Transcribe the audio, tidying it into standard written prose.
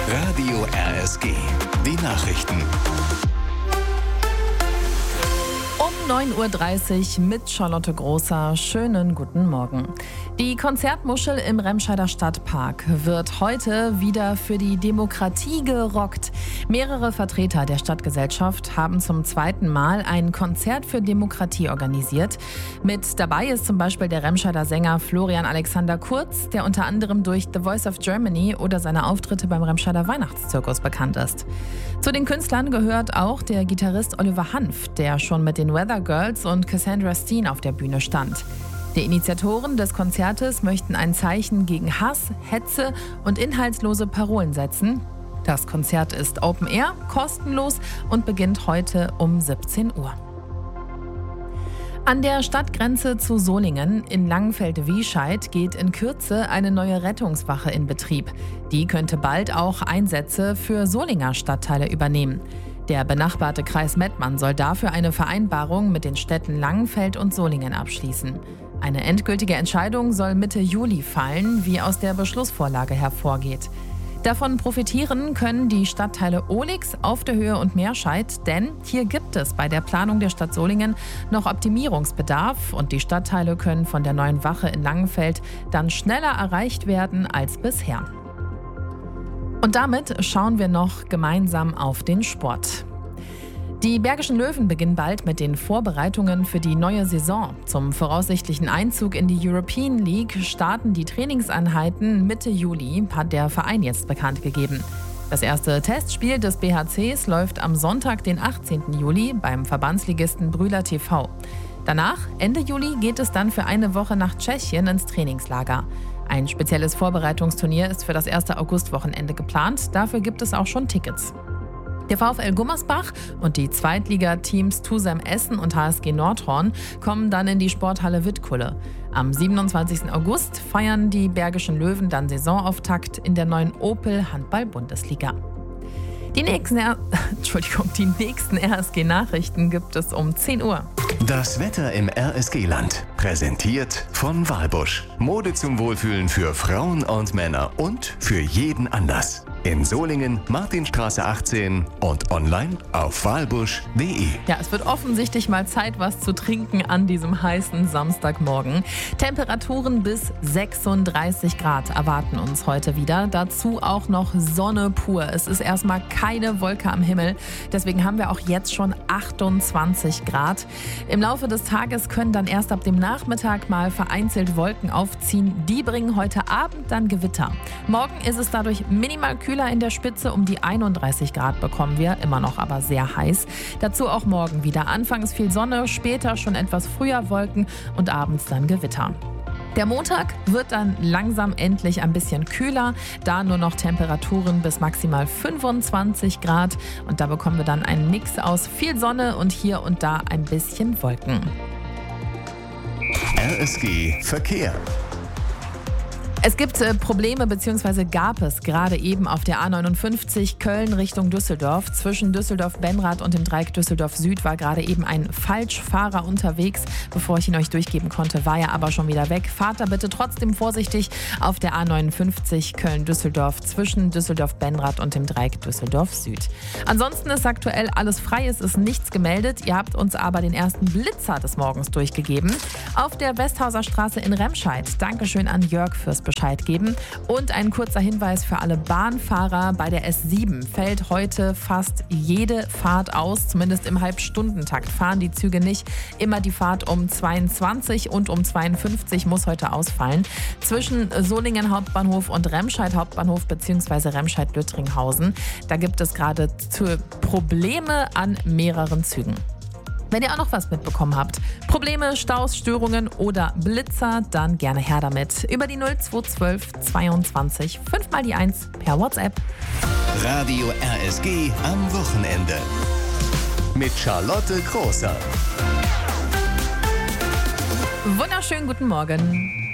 Radio RSG. Die Nachrichten. Um 9.30 Uhr mit Charlotte Großer. Schönen guten Morgen. Die Konzertmuschel im Remscheider Stadtpark wird heute wieder für die Demokratie gerockt. Mehrere Vertreter der Stadtgesellschaft haben zum zweiten Mal ein Konzert für Demokratie organisiert. Mit dabei ist zum Beispiel der Remscheider Sänger Florian Alexander Kurz, der unter anderem durch The Voice of Germany oder seine Auftritte beim Remscheider Weihnachtszirkus bekannt ist. Zu den Künstlern gehört auch der Gitarrist Oliver Hanf, der schon mit den Weather Girls und Cassandra Steen auf der Bühne stand. Die Initiatoren des Konzertes möchten ein Zeichen gegen Hass, Hetze und inhaltslose Parolen setzen. Das Konzert ist Open Air, kostenlos und beginnt heute um 17 Uhr. An der Stadtgrenze zu Solingen in Langenfeld-Wiescheid geht in Kürze eine neue Rettungswache in Betrieb. Die könnte bald auch Einsätze für Solinger Stadtteile übernehmen. Der benachbarte Kreis Mettmann soll dafür eine Vereinbarung mit den Städten Langenfeld und Solingen abschließen. Eine endgültige Entscheidung soll Mitte Juli fallen, wie aus der Beschlussvorlage hervorgeht. Davon profitieren können die Stadtteile Ohlix, Auf der Höhe und Meerscheid, denn hier gibt es bei der Planung der Stadt Solingen noch Optimierungsbedarf und die Stadtteile können von der neuen Wache in Langenfeld dann schneller erreicht werden als bisher. Und damit schauen wir noch gemeinsam auf den Sport. Die Bergischen Löwen beginnen bald mit den Vorbereitungen für die neue Saison. Zum voraussichtlichen Einzug in die European League starten die Trainingseinheiten Mitte Juli, hat der Verein jetzt bekannt gegeben. Das erste Testspiel des BHCs läuft am Sonntag, den 18. Juli beim Verbandsligisten Brühler TV. Danach, Ende Juli, geht es dann für eine Woche nach Tschechien ins Trainingslager. Ein spezielles Vorbereitungsturnier ist für das erste Augustwochenende geplant. Dafür gibt es auch schon Tickets. Der VfL Gummersbach und die Zweitligateams Tusem Essen und HSG Nordhorn kommen dann in die Sporthalle Wittkulle. Am 27. August feiern die Bergischen Löwen dann Saisonauftakt in der neuen Opel Handball-Bundesliga. Die nächsten RSG-Nachrichten gibt es um 10 Uhr. Das Wetter im RSG-Land. Präsentiert von Walbusch. Mode zum Wohlfühlen für Frauen und Männer und für jeden Anlass. In Solingen, Martinstraße 18 und online auf walbusch.de. Ja, es wird offensichtlich mal Zeit, was zu trinken an diesem heißen Samstagmorgen. Temperaturen bis 36 Grad erwarten uns heute wieder. Dazu auch noch Sonne pur. Es ist erstmal keine Wolke am Himmel. Deswegen haben wir auch jetzt schon 28 Grad. Im Laufe des Tages können dann erst ab dem Nachmittag mal vereinzelt Wolken aufziehen. Die bringen heute Abend dann Gewitter. Morgen ist es dadurch minimal kühler in der Spitze. Um die 31 Grad bekommen wir, immer noch aber sehr heiß. Dazu auch morgen wieder. Anfangs viel Sonne, später schon etwas früher Wolken und abends dann Gewitter. Der Montag wird dann langsam endlich ein bisschen kühler, da nur noch Temperaturen bis maximal 25 Grad. Und da bekommen wir dann einen Mix aus viel Sonne und hier und da ein bisschen Wolken. RSG Verkehr. Es gibt Probleme bzw. gab es gerade eben auf der A59 Köln Richtung Düsseldorf. Zwischen Düsseldorf-Benrath und dem Dreieck Düsseldorf-Süd war gerade eben ein Falschfahrer unterwegs. Bevor ich ihn euch durchgeben konnte, war er aber schon wieder weg. Fahrt da bitte trotzdem vorsichtig auf der A59 Köln-Düsseldorf zwischen Düsseldorf-Benrath und dem Dreieck Düsseldorf-Süd. Ansonsten ist aktuell alles frei, es ist nichts gemeldet. Ihr habt uns aber den ersten Blitzer des Morgens durchgegeben. Auf der Westhauser Straße in Remscheid. Dankeschön an Jörg fürs Bescheid geben. Und ein kurzer Hinweis für alle Bahnfahrer. Bei der S7 fällt heute fast jede Fahrt aus. Zumindest im Halbstundentakt fahren die Züge nicht. Immer die Fahrt um 22 und um 52 muss heute ausfallen. Zwischen Solingen Hauptbahnhof und Remscheid Hauptbahnhof bzw. Remscheid-Lüttringhausen. Da gibt es gerade Probleme an mehreren Zügen. Wenn ihr auch noch was mitbekommen habt, Probleme, Staus, Störungen oder Blitzer, dann gerne her damit. Über die 0212 22 5 mal die 1 per WhatsApp. Radio RSG am Wochenende. Mit Charlotte Großer. Wunderschönen guten Morgen.